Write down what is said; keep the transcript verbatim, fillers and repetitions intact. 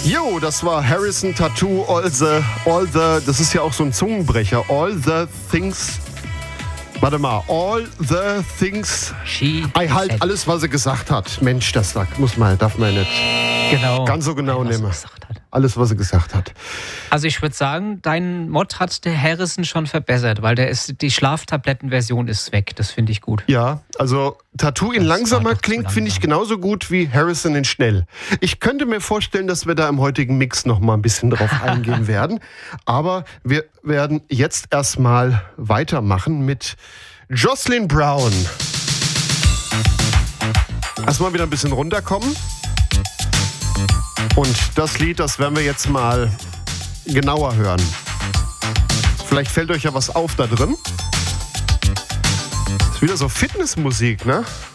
Jo, das war Harrison Tattoo, all the, all the, das ist ja auch so ein Zungenbrecher, all the things, warte mal, all the things, She I halt said. alles, was er gesagt hat. Mensch, das sagt, muss man, darf man nicht Genau. ganz so genau Was er nehmen. gesagt hat. Alles, was er gesagt hat. Also ich würde sagen, dein Mod hat der Harrison schon verbessert, weil der ist, die Schlaftablettenversion ist weg. Das finde ich gut. Ja, also Tattoo in Das war langsamer doch zu klingt, finde ich langsam. genauso gut wie Harrison in schnell. Ich könnte mir vorstellen, dass wir da im heutigen Mix noch mal ein bisschen drauf eingehen werden. Aber wir werden jetzt erstmal weitermachen mit Jocelyn Brown. Erstmal wieder ein bisschen runterkommen. Und das Lied, das werden wir jetzt mal genauer hören. Vielleicht fällt euch ja was auf da drin. Ist wieder so Fitnessmusik, ne?